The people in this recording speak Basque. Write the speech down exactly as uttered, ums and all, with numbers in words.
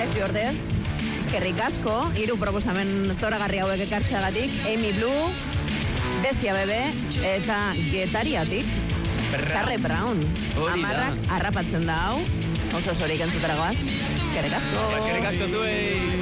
Sergio Ordez, eskerrik asko, hiru proposamen zoragarri hauek ekartzeagatik, Amy Blue, Bestia Bebe, eta Getariatik, Charlie Brown. Amarrak harrapatzen da hau, oso zorik entzuteragoaz. Eskerrik asko. Eskerrik asko zuei.